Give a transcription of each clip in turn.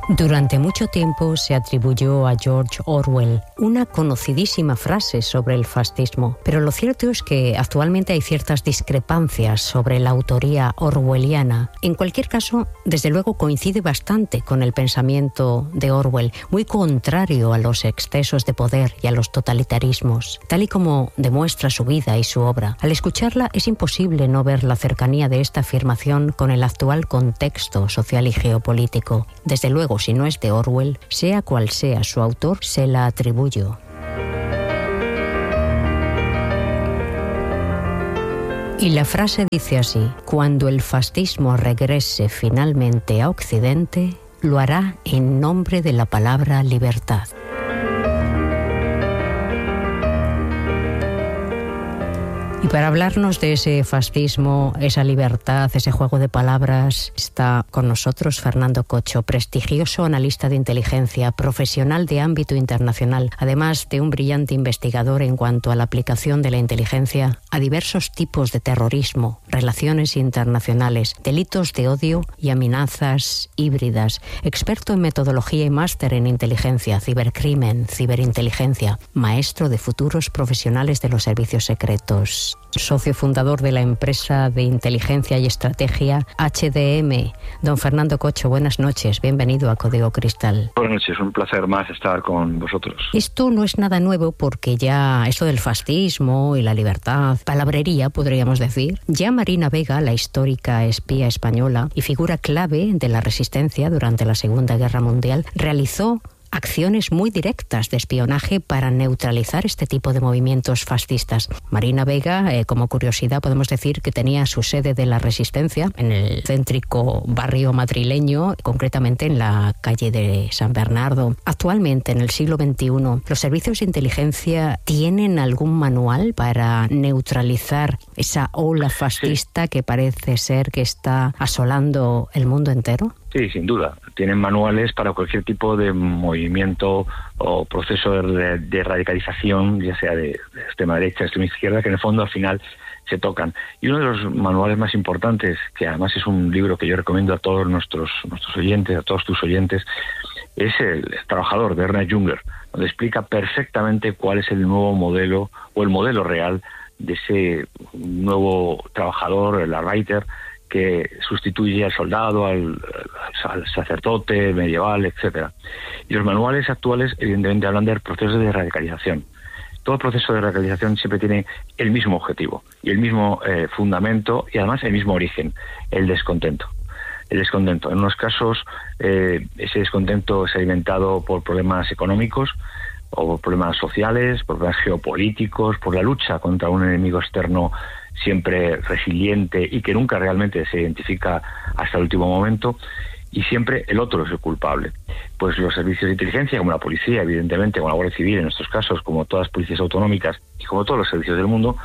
Durante mucho tiempo se atribuyó a George Orwell una conocidísima frase sobre el fascismo, pero lo cierto es que actualmente hay ciertas discrepancias sobre la autoría orwelliana. En cualquier caso, desde luego coincide bastante con el pensamiento de Orwell, muy contrario a los excesos de poder y a los totalitarismos, tal y como demuestra su vida y su obra. Al escucharla es imposible no ver la cercanía de esta afirmación con el actual contexto social y geopolítico. Desde luego, si no es de Orwell, sea cual sea su autor, se la atribuyo. Y la frase dice así: cuando el fascismo regrese finalmente a Occidente, lo hará en nombre de la palabra libertad. Y para hablarnos de ese fascismo, esa libertad, ese juego de palabras, está con nosotros Fernando Cocho, prestigioso analista de inteligencia, profesional de ámbito internacional, además de un brillante investigador en cuanto a la aplicación de la inteligencia a diversos tipos de terrorismo, relaciones internacionales, delitos de odio y amenazas híbridas, experto en metodología y máster en inteligencia, cibercrimen, ciberinteligencia, maestro de futuros profesionales de los servicios secretos. Socio fundador de la empresa de inteligencia y estrategia HDM. Don Fernando Cocho, buenas noches, bienvenido a Código Cristal. Buenas noches, un placer más estar con vosotros. Esto no es nada nuevo porque ya esto del fascismo y la libertad, palabrería podríamos decir, ya Marina Vega, la histórica espía española y figura clave de la resistencia durante la Segunda Guerra Mundial, realizó acciones muy directas de espionaje para neutralizar este tipo de movimientos fascistas. Marina Vega, como curiosidad, podemos decir que tenía su sede de la Resistencia en el céntrico barrio madrileño, concretamente en la calle de San Bernardo. Actualmente, en el siglo XXI, ¿los servicios de inteligencia tienen algún manual para neutralizar esa ola fascista que parece ser que está asolando el mundo entero? Sí, sin duda. Tienen manuales para cualquier tipo de movimiento o proceso de radicalización, ya sea de extrema derecha, extrema izquierda, que en el fondo al final se tocan. Y uno de los manuales más importantes, que además es un libro que yo recomiendo a todos nuestros oyentes, a todos tus oyentes, es El Trabajador, de Ernest Junger, donde explica perfectamente cuál es el nuevo modelo o el modelo real de ese nuevo trabajador, el Arbeiter, que sustituye al soldado, al sacerdote medieval, etcétera. Y los manuales actuales, evidentemente, hablan de procesos de radicalización. Todo proceso de radicalización siempre tiene el mismo objetivo y el mismo fundamento y además el mismo origen, el descontento. El descontento. En unos casos, ese descontento es alimentado por problemas económicos o por problemas sociales, por problemas geopolíticos, por la lucha contra un enemigo externo siempre resiliente y que nunca realmente se identifica hasta el último momento, y siempre el otro es el culpable. Pues los servicios de inteligencia, como la policía, evidentemente, como la Guardia Civil en estos casos, como todas las policías autonómicas y como todos los servicios del mundo,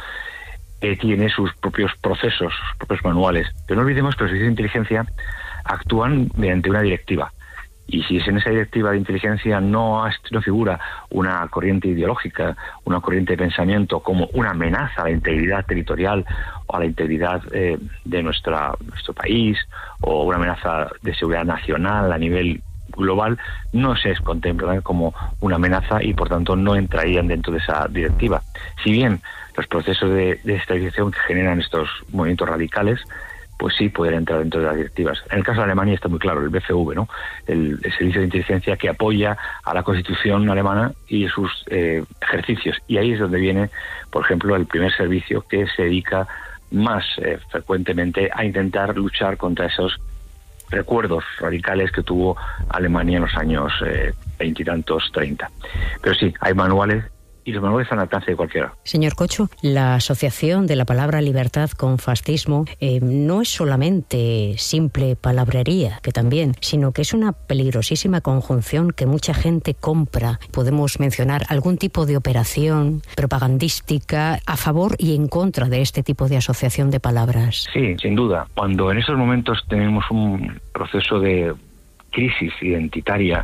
tiene sus propios procesos, sus propios manuales. Pero no olvidemos que los servicios de inteligencia actúan mediante una directiva. Y si en esa directiva de inteligencia no figura una corriente ideológica, una corriente de pensamiento como una amenaza a la integridad territorial o a la integridad de nuestro país, o una amenaza de seguridad nacional a nivel global, no se contemplan como una amenaza y por tanto no entrarían dentro de esa directiva. Si bien los procesos de estabilización que generan estos movimientos radicales pues sí poder entrar dentro de las directivas. En el caso de Alemania está muy claro, el BFV, ¿no? El servicio de inteligencia que apoya a la Constitución alemana y sus ejercicios. Y ahí es donde viene, por ejemplo, el primer servicio que se dedica más frecuentemente a intentar luchar contra esos recuerdos radicales que tuvo Alemania en los años 20 y tantos, 30. Pero sí, hay manuales, y los manuales están al alcance de cualquiera. Señor Cocho, la asociación de la palabra libertad con fascismo no es solamente simple palabrería, que también, sino que es una peligrosísima conjunción que mucha gente compra. Podemos mencionar algún tipo de operación propagandística a favor y en contra de este tipo de asociación de palabras. Sí, sin duda. Cuando en esos momentos tenemos un proceso de crisis identitaria,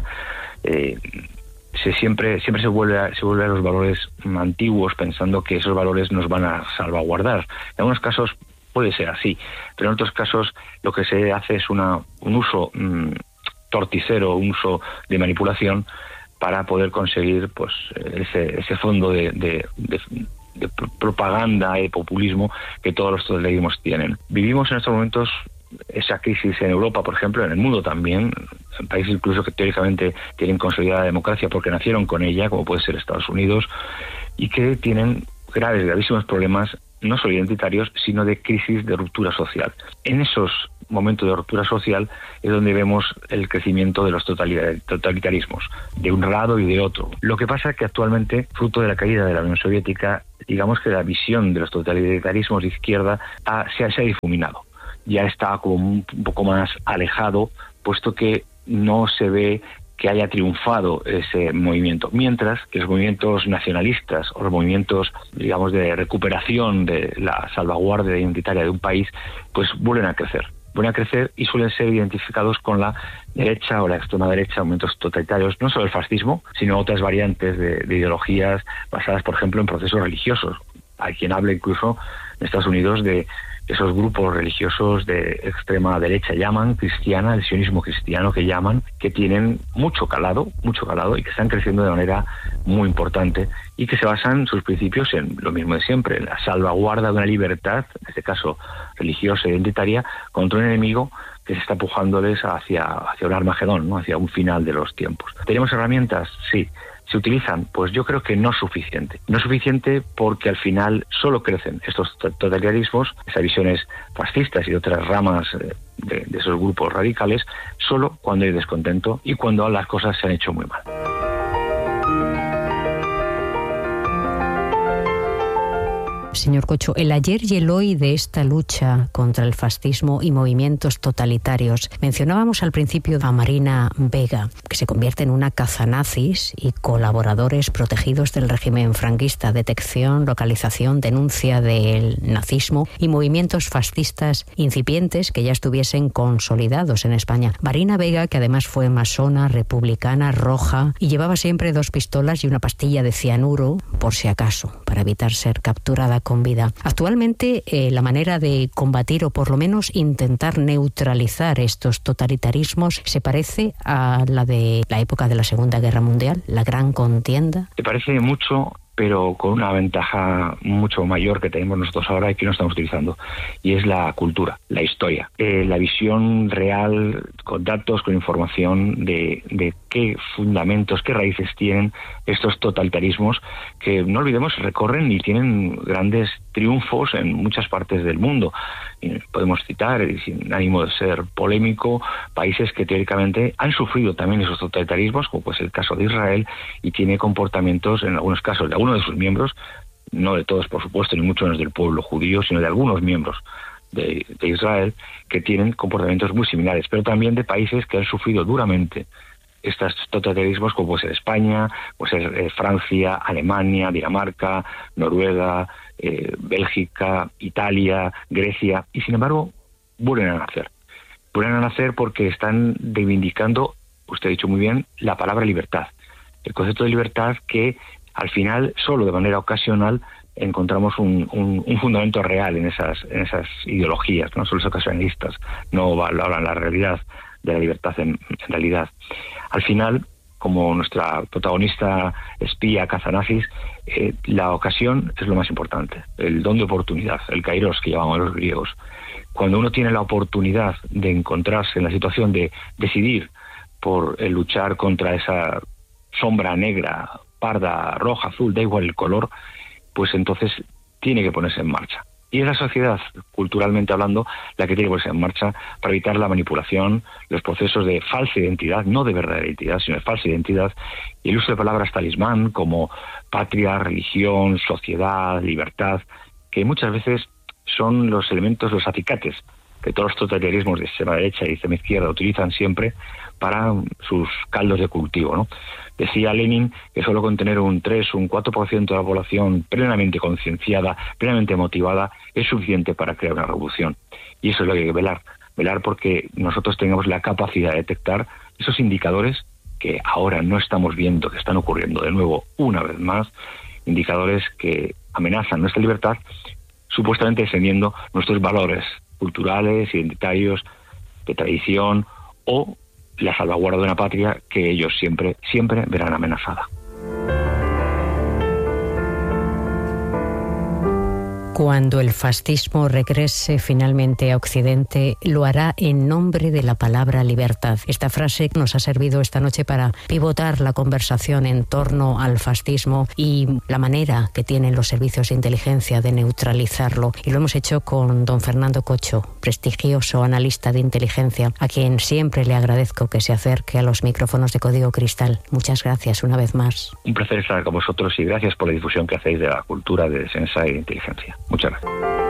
siempre se vuelve a los valores antiguos, pensando que esos valores nos van a salvaguardar. En algunos casos puede ser así, pero en otros casos lo que se hace es un uso torticero, un uso de manipulación para poder conseguir pues ese fondo de propaganda y populismo que todos los totalitarismos tienen. Vivimos en estos momentos esa crisis en Europa, por ejemplo, en el mundo también, en países incluso que teóricamente tienen consolidada democracia porque nacieron con ella, como puede ser Estados Unidos, y que tienen gravísimos problemas, no solo identitarios, sino de crisis de ruptura social. En esos momentos de ruptura social es donde vemos el crecimiento de los totalitarismos, de un lado y de otro. Lo que pasa es que actualmente, fruto de la caída de la Unión Soviética, digamos que la visión de los totalitarismos de izquierda se ha difuminado. Ya está como un poco más alejado, puesto que no se ve que haya triunfado ese movimiento, mientras que los movimientos nacionalistas o los movimientos, digamos, de recuperación de la salvaguardia identitaria de un país, pues vuelven a crecer y suelen ser identificados con la derecha o la extrema derecha, movimientos totalitarios, no solo el fascismo, sino otras variantes de ideologías basadas, por ejemplo, en procesos religiosos. Hay quien habla incluso en Estados Unidos de esos grupos religiosos de extrema derecha, llaman cristiana, el sionismo cristiano que llaman, que tienen mucho calado y que están creciendo de manera muy importante y que se basan sus principios en lo mismo de siempre, en la salvaguarda de una libertad, en este caso religiosa e identitaria, contra un enemigo que se está empujándoles hacia un Armagedón, ¿no? Hacia un final de los tiempos. ¿Tenemos herramientas? Sí. ¿Se utilizan? Pues yo creo que no es suficiente. No es suficiente porque al final solo crecen estos totalitarismos, esas visiones fascistas y otras ramas de esos grupos radicales, solo cuando hay descontento y cuando las cosas se han hecho muy mal. Señor Cocho, el ayer y el hoy de esta lucha contra el fascismo y movimientos totalitarios. Mencionábamos al principio a Marina Vega, que se convierte en una cazanazis y colaboradores protegidos del régimen franquista, detección, localización, denuncia del nazismo y movimientos fascistas incipientes que ya estuviesen consolidados en España. Marina Vega, que además fue masona, republicana, roja y llevaba siempre 2 pistolas y una pastilla de cianuro, por si acaso, para evitar ser capturada con vida. Actualmente, la manera de combatir o por lo menos intentar neutralizar estos totalitarismos se parece a la de la época de la Segunda Guerra Mundial, la gran contienda. Se parece mucho, pero con una ventaja mucho mayor que tenemos nosotros ahora y que no estamos utilizando, y es la cultura, la historia, la visión real, con datos, con información de qué fundamentos, qué raíces tienen estos totalitarismos que, no olvidemos, recorren y tienen grandes triunfos en muchas partes del mundo. Y podemos citar, sin ánimo de ser polémico, países que teóricamente han sufrido también esos totalitarismos, como pues el caso de Israel, y tiene comportamientos, en algunos casos, de algunos de sus miembros, no de todos, por supuesto, ni mucho menos del pueblo judío, sino de algunos miembros de Israel, que tienen comportamientos muy similares, pero también de países que han sufrido duramente estos totalitarismos, como puede ser España, puede ser Francia, Alemania, Dinamarca, Noruega, Bélgica, Italia, Grecia, y sin embargo vuelven a nacer. Vuelven a nacer porque están reivindicando, usted ha dicho muy bien, la palabra libertad. El concepto de libertad que al final, solo de manera ocasional, encontramos un fundamento real en esas ideologías, no solo ocasionalistas, no hablan la realidad de la libertad en realidad. Al final, como nuestra protagonista espía cazanazis, la ocasión es lo más importante, el don de oportunidad, el kairos que llamaban los griegos. Cuando uno tiene la oportunidad de encontrarse en la situación de decidir por luchar contra esa sombra negra, parda, roja, azul, da igual el color, pues entonces tiene que ponerse en marcha. Y es la sociedad, culturalmente hablando, la que tiene que ponerse en marcha para evitar la manipulación, los procesos de falsa identidad, no de verdadera identidad, sino de falsa identidad, y el uso de palabras talismán como patria, religión, sociedad, libertad, que muchas veces son los elementos, los acicates que todos los totalitarismos de extrema derecha y extrema izquierda utilizan siempre para sus caldos de cultivo, ¿no? Decía Lenin que solo con tener un 3, un 4% de la población plenamente concienciada, plenamente motivada, es suficiente para crear una revolución. Y eso es lo que hay que velar porque nosotros tengamos la capacidad de detectar esos indicadores que ahora no estamos viendo, que están ocurriendo de nuevo una vez más, indicadores que amenazan nuestra libertad, supuestamente defendiendo nuestros valores culturales, identitarios, de tradición, o la salvaguarda de una patria que ellos siempre verán amenazada. Cuando el fascismo regrese finalmente a Occidente, lo hará en nombre de la palabra libertad. Esta frase nos ha servido esta noche para pivotar la conversación en torno al fascismo y la manera que tienen los servicios de inteligencia de neutralizarlo. Y lo hemos hecho con don Fernando Cocho, prestigioso analista de inteligencia, a quien siempre le agradezco que se acerque a los micrófonos de Código Cristal. Muchas gracias una vez más. Un placer estar con vosotros y gracias por la difusión que hacéis de la cultura de defensa y de inteligencia. Muchas gracias.